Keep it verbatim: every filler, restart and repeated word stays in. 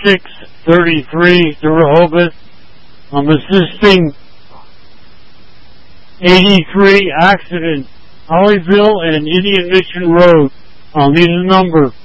six thirty-three to Rehoboth. I'm assisting eighty-three accident, Hollyville and Indian Mission Road. I'll need a number.